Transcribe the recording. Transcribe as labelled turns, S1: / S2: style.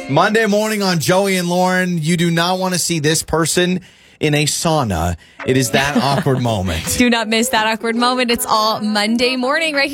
S1: Monday morning on Joey and Lauren. You do not want to see this person in a sauna. It is that awkward moment.
S2: Do not miss that awkward moment. It's all Monday morning right